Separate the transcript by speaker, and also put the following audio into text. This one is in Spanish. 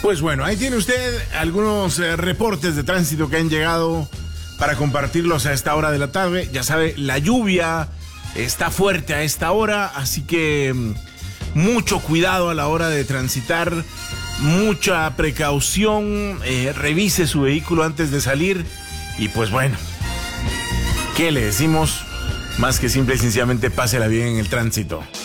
Speaker 1: Pues bueno, ahí tiene usted algunos reportes de tránsito que han llegado para compartirlos a esta hora de la tarde. Ya sabe, la lluvia está fuerte a esta hora, así que mucho cuidado a la hora de transitar, mucha precaución, revise su vehículo antes de salir y pues bueno, ¿qué le decimos? Más que simple y sencillamente pásela bien en el tránsito.